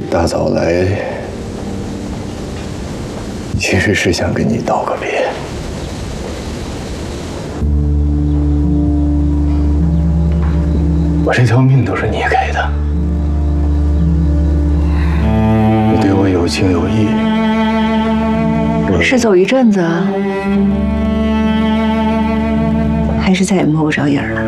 大早来，其实是想跟你道个别。我这条命都是你给的，你对我有情有义， 是走一阵子啊，还是再也摸不着影了？